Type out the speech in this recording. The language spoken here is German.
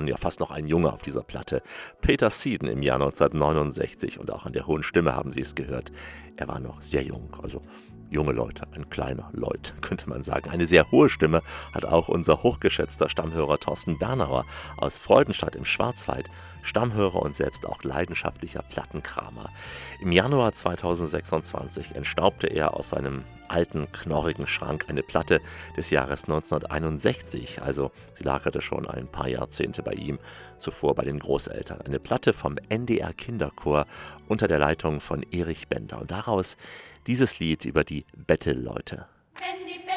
ja fast noch ein Junge auf dieser Platte. Peter Seaton im Jahr 1969 und auch an der hohen Stimme haben Sie es gehört. Er war noch sehr jung, also junge Leute, ein kleiner Leut, könnte man sagen. Eine sehr hohe Stimme hat auch unser hochgeschätzter Stammhörer Thorsten Bernauer aus Freudenstadt im Schwarzwald, Stammhörer und selbst auch leidenschaftlicher Plattenkramer. Im Januar 2026 entstaubte er aus seinem alten, knorrigen Schrank eine Platte des Jahres 1961, also sie lagerte schon ein paar Jahrzehnte bei ihm, zuvor bei den Großeltern. Eine Platte vom NDR Kinderchor unter der Leitung von Erich Bender und daraus dieses Lied über die Bettelleute.